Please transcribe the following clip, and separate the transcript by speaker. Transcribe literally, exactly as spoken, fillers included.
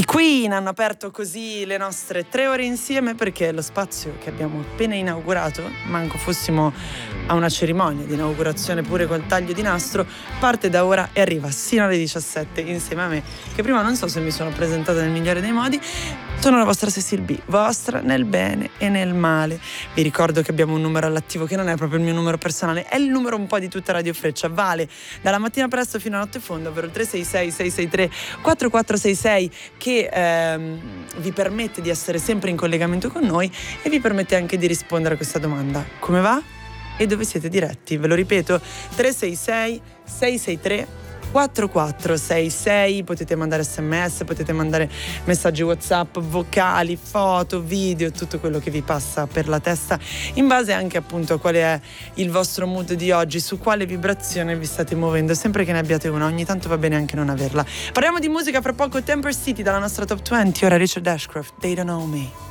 Speaker 1: Queen hanno aperto così le nostre tre ore insieme, perché lo spazio che abbiamo appena inaugurato, manco fossimo a una cerimonia di inaugurazione pure col taglio di nastro, parte da ora e arriva sino alle diciassette insieme a me, che prima non so se mi sono presentata nel migliore dei modi. Sono la vostra Cecil B, vostra nel bene e nel male. Vi ricordo che abbiamo un numero all'attivo che non è proprio il mio numero personale, è il numero un po' di tutta Radio Freccia, vale dalla mattina presto fino a notte fonda, ovvero il tre sei sei sei sei tre quattro quattro sei sei, che ehm, vi permette di essere sempre in collegamento con noi e vi permette anche di rispondere a questa domanda: come va? E dove siete diretti? Ve lo ripeto, tre sei sei sei sei tre quattro quattro sei sei. Potete mandare sms, potete mandare messaggi WhatsApp, vocali, foto, video, tutto quello che vi passa per la testa, in base anche appunto a quale è il vostro mood di oggi, su quale vibrazione vi state muovendo, sempre che ne abbiate una, ogni tanto va bene anche non averla. Parliamo di musica fra poco, Temper City dalla nostra Top venti, ora Richard Ashcroft, They Don't Know Me.